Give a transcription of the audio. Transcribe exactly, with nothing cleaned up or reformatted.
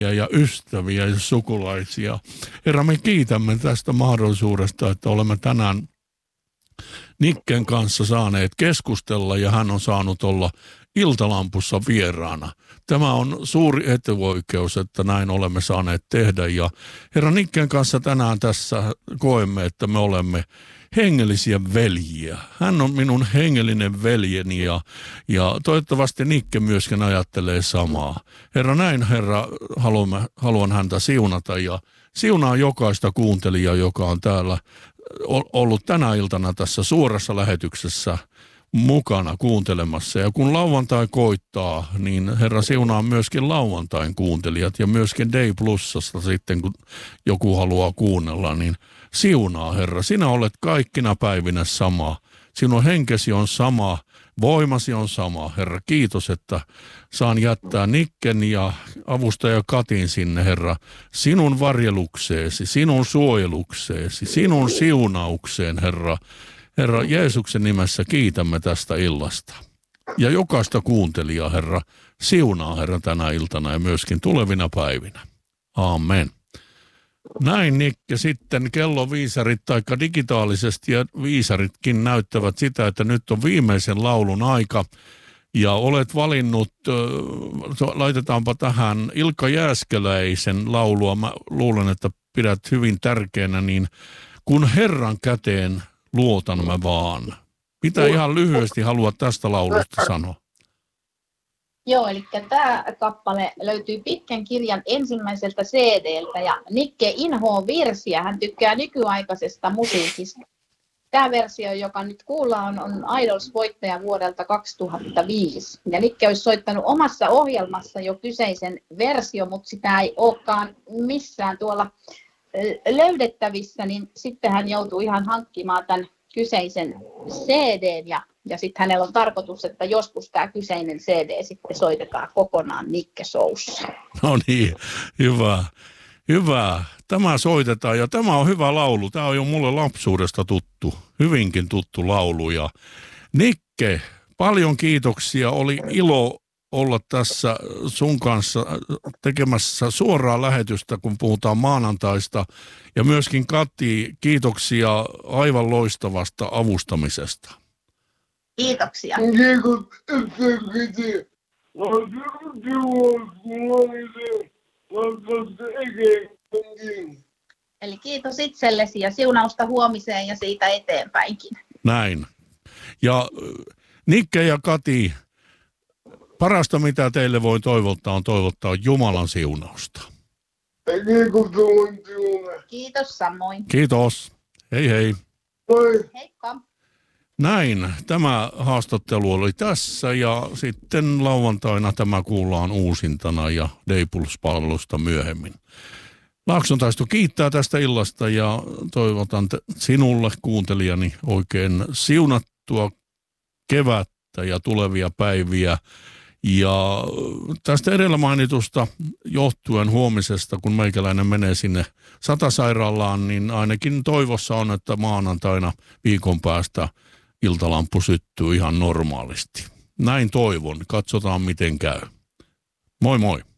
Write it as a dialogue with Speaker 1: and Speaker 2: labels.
Speaker 1: ja ystäviä ja sukulaisia. Herra, me kiitämme tästä mahdollisuudesta, että olemme tänään Nicken kanssa saaneet keskustella ja hän on saanut olla Iltalampussa vieraana. Tämä on suuri etuoikeus, että näin olemme saaneet tehdä ja herra Nicken kanssa tänään tässä koemme, että me olemme hengellisiä veljiä. Hän on minun hengellinen veljeni ja, ja toivottavasti Nikke myöskin ajattelee samaa. Herra, näin herra, haluamme, haluan häntä siunata ja siunaa jokaista kuuntelijaa, joka on täällä ollut tänä iltana tässä suorassa lähetyksessä mukana kuuntelemassa. Ja kun lauantai koittaa, niin herra siunaa myöskin lauantain kuuntelijat ja myöskin Day Plusasta sitten, kun joku haluaa kuunnella, niin siunaa herra. Sinä olet kaikkina päivinä sama. Sinun henkesi on sama, voimasi on sama. Herra, kiitos, että saan jättää Nicken ja avustaja Katin sinne, herra, sinun varjelukseesi, sinun suojelukseesi, sinun siunaukseen, herra. Herra, Jeesuksen nimessä kiitämme tästä illasta. Ja jokaista kuuntelijaa, herra, siunaa, herra, tänä iltana ja myöskin tulevina päivinä. Amen. Näin, Nikke, sitten kelloviisarit taikka digitaalisesti ja viisaritkin näyttävät sitä, että nyt on viimeisen laulun aika. Ja olet valinnut, laitetaanpa tähän Ilkka Jääskeläisen laulua. Mä luulen, että pidät hyvin tärkeänä, niin kun Herran käteen luotan mä vaan. Mitä ihan lyhyesti haluat tästä laulusta sanoa?
Speaker 2: Joo, eli tämä kappale löytyy pitkän kirjan ensimmäiseltä C D:ltä ja Nikke inhoaa virsiä, hän tykkää nykyaikaisesta musiikista. Tämä versio, joka nyt kuullaan, on Idols-voittaja vuodelta kaksituhattaviisi. Ja Nikke olisi soittanut omassa ohjelmassa jo kyseisen versio, mutta sitä ei olekaan missään tuolla löydettävissä, niin sitten hän joutuu ihan hankkimaan tämän kyseisen C D:n ja, ja sitten hänellä on tarkoitus, että joskus tämä kyseinen C D sitten soitetaan kokonaan Nikke Showssa.
Speaker 1: No niin, hyvä. Hyvä. Tämä soitetaan ja tämä on hyvä laulu. Tämä on jo mulle lapsuudesta tuttu, hyvinkin tuttu laulu. Ja Nikke, paljon kiitoksia. Oli ilo olla tässä sun kanssa tekemässä suoraa lähetystä, kun puhutaan maanantaista. Ja myöskin Kati, kiitoksia aivan loistavasta avustamisesta.
Speaker 2: Kiitoksia. Eli kiitos itsellesi ja siunausta huomiseen ja siitä eteenpäinkin.
Speaker 1: Näin. Ja Nikke ja Kati, parasta mitä teille voi toivottaa on toivottaa Jumalan siunausta.
Speaker 2: Kiitos samoin.
Speaker 1: Kiitos. Hei hei.
Speaker 2: Heippa.
Speaker 1: Näin, tämä haastattelu oli tässä ja sitten lauantaina tämä kuullaan uusintana ja Day Plus-palvelusta myöhemmin. Laaksontaisto kiittää tästä illasta ja toivotan sinulle kuuntelijani oikein siunattua kevättä ja tulevia päiviä. Ja tästä edellä mainitusta johtuen huomisesta, kun meikäläinen menee sinne Satasairaalaan, niin ainakin toivossa on, että maanantaina viikon päästä Iltalampu syttyy ihan normaalisti. Näin toivon. Katsotaan miten käy. Moi moi.